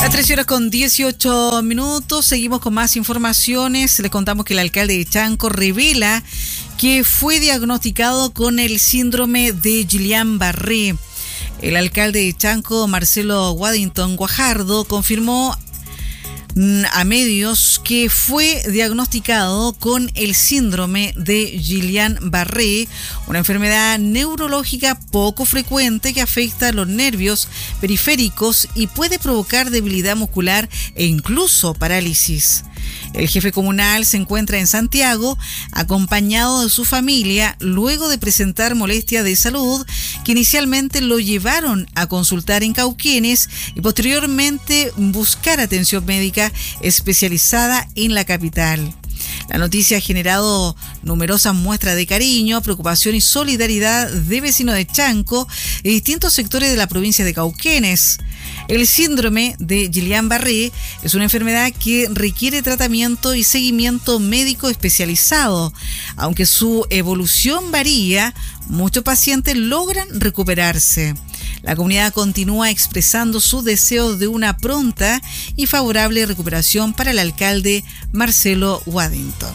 Las 13:18. Seguimos con más informaciones. Les contamos que el alcalde de Chanco revela que fue diagnosticado con el síndrome de Guillain-Barré. El alcalde de Chanco, Marcelo Waddington Guajardo, confirmó a medios que fue diagnosticado con el síndrome de Guillain-Barré, una enfermedad neurológica poco frecuente que afecta a los nervios periféricos y puede provocar debilidad muscular e incluso parálisis. El jefe comunal se encuentra en Santiago acompañado de su familia luego de presentar molestias de salud que inicialmente lo llevaron a consultar en Cauquenes y posteriormente buscar atención médica especializada en la capital. La noticia ha generado numerosas muestras de cariño, preocupación y solidaridad de vecinos de Chanco y distintos sectores de la provincia de Cauquenes. El síndrome de Guillain-Barré es una enfermedad que requiere tratamiento y seguimiento médico especializado. Aunque su evolución varía, muchos pacientes logran recuperarse. La comunidad continúa expresando sus deseos de una pronta y favorable recuperación para el alcalde Marcelo Waddington.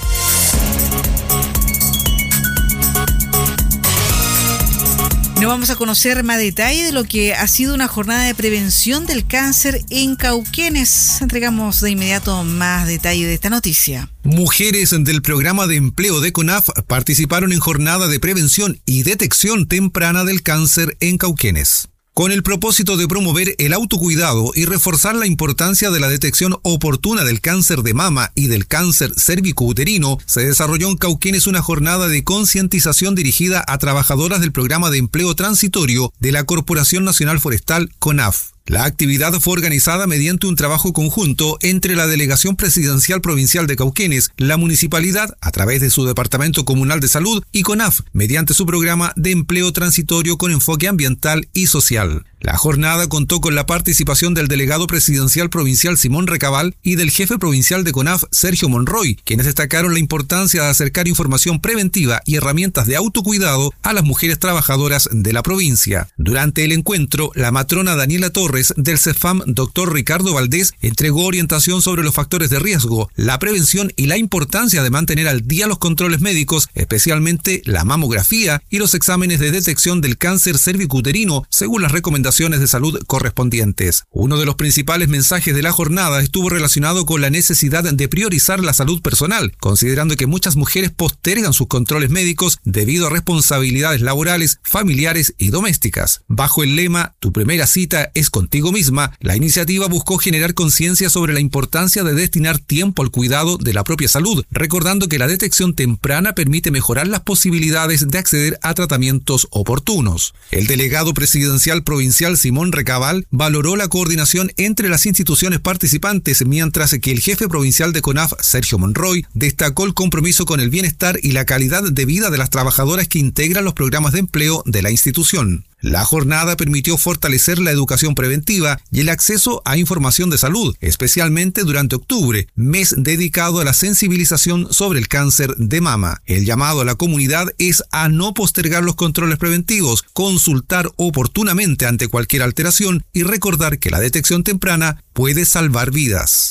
Nos vamos a conocer más detalle de lo que ha sido una jornada de prevención del cáncer en Cauquenes. Entregamos de inmediato más detalle de esta noticia. Mujeres del programa de empleo de CONAF participaron en jornada de prevención y detección temprana del cáncer en Cauquenes. Con el propósito de promover el autocuidado y reforzar la importancia de la detección oportuna del cáncer de mama y del cáncer cérvico-uterino, se desarrolló en Cauquenes una jornada de concientización dirigida a trabajadoras del programa de empleo transitorio de la Corporación Nacional Forestal, CONAF. La actividad fue organizada mediante un trabajo conjunto entre la Delegación Presidencial Provincial de Cauquenes, la Municipalidad, a través de su Departamento Comunal de Salud, y CONAF, mediante su programa de empleo transitorio con enfoque ambiental y social. La jornada contó con la participación del delegado presidencial provincial Simón Recabal y del jefe provincial de CONAF, Sergio Monroy, quienes destacaron la importancia de acercar información preventiva y herramientas de autocuidado a las mujeres trabajadoras de la provincia. Durante el encuentro, la matrona Daniela Torres del CEFAM, doctor Ricardo Valdés, entregó orientación sobre los factores de riesgo, la prevención y la importancia de mantener al día los controles médicos, especialmente la mamografía y los exámenes de detección del cáncer cérvico-uterino, según las recomendaciones de salud correspondientes. Uno de los principales mensajes de la jornada estuvo relacionado con la necesidad de priorizar la salud personal, considerando que muchas mujeres postergan sus controles médicos debido a responsabilidades laborales, familiares y domésticas. Bajo el lema "Tu primera cita es contigo misma", la iniciativa buscó generar conciencia sobre la importancia de destinar tiempo al cuidado de la propia salud, recordando que la detección temprana permite mejorar las posibilidades de acceder a tratamientos oportunos. El delegado presidencial provincial Simón Recabal valoró la coordinación entre las instituciones participantes, mientras que el jefe provincial de CONAF, Sergio Monroy, destacó el compromiso con el bienestar y la calidad de vida de las trabajadoras que integran los programas de empleo de la institución. La jornada permitió fortalecer la educación preventiva y el acceso a información de salud, especialmente durante octubre, mes dedicado a la sensibilización sobre el cáncer de mama. El llamado a la comunidad es a no postergar los controles preventivos, consultar oportunamente ante cualquier alteración y recordar que la detección temprana puede salvar vidas.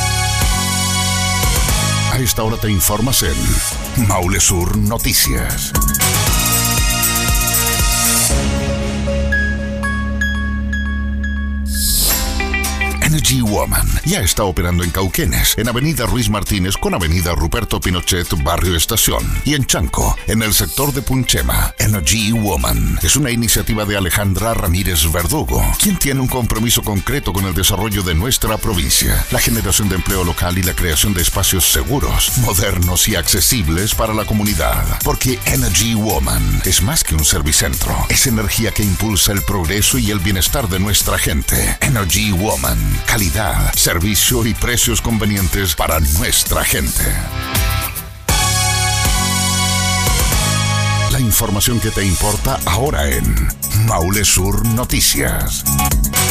A esta hora te informas en Maule Sur Noticias. Energy Woman ya está operando en Cauquenes, en Avenida Ruiz Martínez con Avenida Ruperto Pinochet, Barrio Estación, y en Chanco, en el sector de Punchema. Energy Woman es una iniciativa de Alejandra Ramírez Verdugo, quien tiene un compromiso concreto con el desarrollo de nuestra provincia, la generación de empleo local y la creación de espacios seguros, modernos y accesibles para la comunidad. Porque Energy Woman es más que un servicentro, es energía que impulsa el progreso y el bienestar de nuestra gente. Energy Woman. Calidad, servicio y precios convenientes para nuestra gente. La información que te importa ahora en Maule Sur Noticias.